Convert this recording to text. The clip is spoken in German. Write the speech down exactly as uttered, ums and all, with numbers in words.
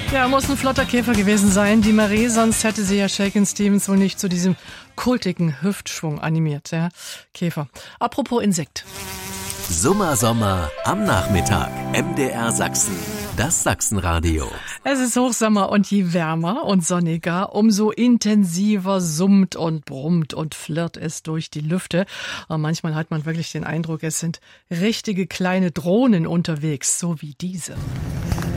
Ja, muss ein flotter Käfer gewesen sein, die Marie, sonst hätte sie ja Shakin' Stevens wohl nicht zu diesem kultigen Hüftschwung animiert, ja. Käfer. Apropos Insekt. Summer Sommer am Nachmittag. M D R Sachsen. Das Sachsenradio. Es ist Hochsommer und je wärmer und sonniger, umso intensiver summt und brummt und flirrt es durch die Lüfte. Und manchmal hat man wirklich den Eindruck, es sind richtige kleine Drohnen unterwegs, so wie diese.